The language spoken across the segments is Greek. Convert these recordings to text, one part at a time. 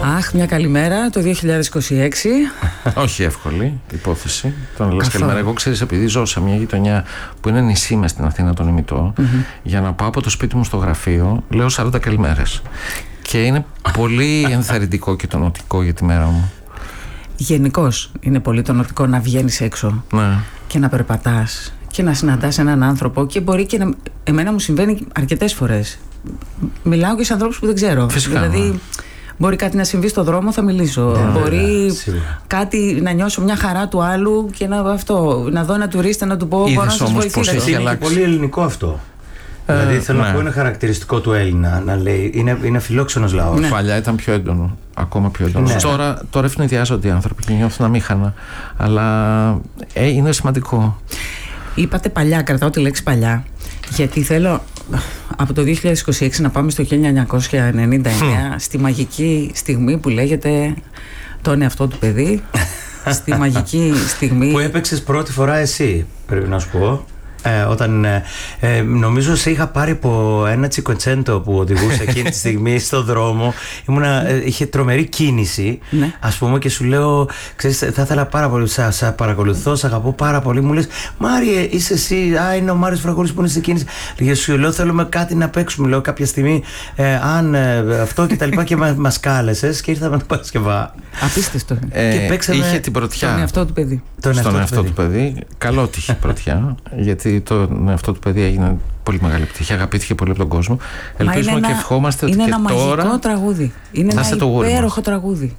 Αχ, μια καλημέρα το 2026. Όχι εύκολη υπόθεση. Τον λες καλημέρα. Εγώ, ξέρεις, επειδή ζω σε μια γειτονιά που είναι νησί μες στην Αθήνα, τον Ημιτό, για να πάω από το σπίτι μου στο γραφείο, λέω 40 καλημέρες. Και είναι πολύ ενθαρρυντικό και τονωτικό για τη μέρα μου. Γενικώς είναι πολύ τονωτικό να βγαίνεις έξω, ναι, και να περπατάς και να συναντάς έναν άνθρωπο, και μπορεί και να... Εμένα μου συμβαίνει αρκετές φορές. Μιλάω και σε ανθρώπους που δεν ξέρω. Φυσικά, δηλαδή, ναι. Μπορεί κάτι να συμβεί στον δρόμο, θα μιλήσω. Μπορεί κάτι να νιώσω μια χαρά του άλλου και να δω ένα τουρίστα να του πω: μπορώ να σας βοηθήσω. Είναι πολύ ελληνικό αυτό. Δηλαδή θέλω να πω, είναι χαρακτηριστικό του Έλληνα να λέει. Είναι φιλόξενος λαός. Ναι. Παλιά ήταν πιο έντονο. Ακόμα πιο έντονο. Ναι. Τώρα ευνηδιάζονται οι άνθρωποι και νιώθουν αμήχανα. Αλλά είναι σημαντικό. Είπατε παλιά, κρατάω τη λέξη παλιά, γιατί θέλω από το 2026 να πάμε στο 1999, στη μαγική στιγμή που λέγεται το εαυτό του παιδί. Στη μαγική στιγμή που έπαιξες πρώτη φορά εσύ, πρέπει να σου πω. Όταν νομίζω σε είχα πάρει από ένα τσικοτσέντο που οδηγούσε εκείνη τη στιγμή στον δρόμο. Είχε τρομερή κίνηση, ναι, ας πούμε, και σου λέω: ξέρεις, θα ήθελα πάρα πολύ, σε παρακολουθώ, σε αγαπώ πάρα πολύ. Μου λες: Μάριε, είσαι εσύ? Είναι ο Μάριος Φραγκούλης που είναι στην κίνηση. Και σου λέω: θέλουμε κάτι να παίξουμε, λέω, κάποια στιγμή, αν αυτό και τα λοιπά. Και μας κάλεσες και ήρθαμε την Παρασκευά. Απίστευτο. Και παίξαμε. Είχε την πρωτιά στον εαυτό του παιδί. Στον εαυτό του παιδί. Καλό τύχη πρωτιά, γιατί τον εαυτό του παιδί έγινε πολύ μεγάλη επιτυχία, αγαπήθηκε πολύ από τον κόσμο. Ελπίζουμε και ευχόμαστε ότι και τώρα. Είναι ένα μαγικό τραγούδι. Είναι ένα υπέροχο τραγούδι.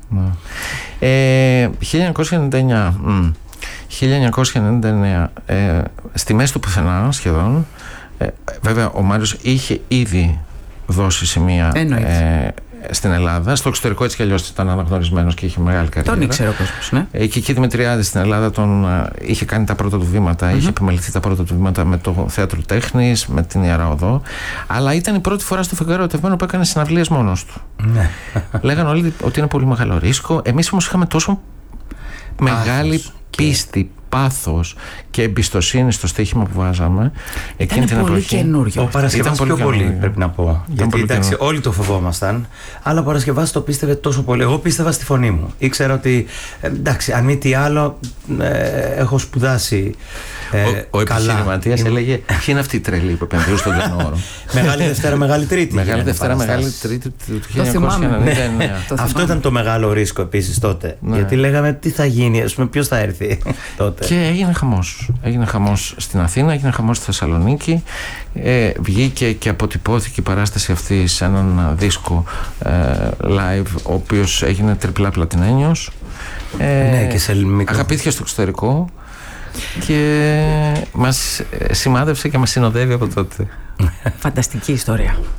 1999, στη μέση του πουθενά σχεδόν, βέβαια ο Μάριος είχε ήδη δώσει σημεία στην Ελλάδα. Στο εξωτερικό έτσι κι αλλιώς ήταν αναγνωρισμένος και είχε μεγάλη καριέρα. Τον ήξερε ο κόσμος, ναι. Και εκεί Δημητριάδη στην Ελλάδα είχε κάνει τα πρώτα του βήματα, είχε επιμεληθεί τα πρώτα του βήματα με το Θέατρο Τέχνης, με την Ιερά Οδό. Αλλά ήταν η πρώτη φορά στο Φεγγάρο Ερωτευμένο που έκανε συναυλίες μόνος του. Ναι. Λέγανε όλοι ότι είναι πολύ μεγάλο ρίσκο. Εμείς όμως είχαμε τόσο μεγάλη πίστη, πάθος και εμπιστοσύνη στο στοίχημα που βάζαμε. Ήταν πολύ καινούριο. Ο Παρασκευάς πιο πολύ, πρέπει να πω. Γιατί εντάξει, όλοι το φοβόμασταν, αλλά ο Παρασκευάς το πίστευε τόσο πολύ. Εγώ πίστευα στη φωνή μου. Ήξερα ότι εντάξει, αν μη τι άλλο, έχω σπουδάσει. Ο επιχειρηματίας έλεγε: ποιοι είναι αυτοί οι τρελοί που επενδύουν στον τενόρο? Μεγάλη Δευτέρα, Μεγάλη Τρίτη. Μεγάλη Δευτέρα, Μεγάλη Τρίτη του 1999. Αυτό ήταν το μεγάλο ρίσκο επίσης τότε. Γιατί λέγαμε τι θα γίνει, ας πούμε, ποιος θα έρθει τότε. Και έγινε χαμός. Έγινε χαμός στην Αθήνα, έγινε χαμός στη Θεσσαλονίκη. Βγήκε και αποτυπώθηκε η παράσταση αυτή σε έναν δίσκο live, ο οποίος έγινε τριπλά πλατινένιος. Ναι, και σε αγαπήθηκε στο εξωτερικό και μας σημάδευσε και μας συνοδεύει από τότε. Φανταστική ιστορία.